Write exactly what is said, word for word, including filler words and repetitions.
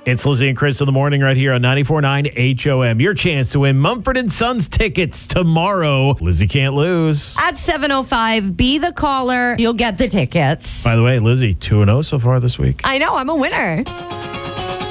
It's Lizzie and Chris in the morning right here on ninety-four point nine H O M. Your chance to win Mumford and Sons tickets tomorrow. Lizzie can't lose. At seven oh five, be the caller. You'll get the tickets. By the way, Lizzie, two and oh so far this week. I know, I'm a winner.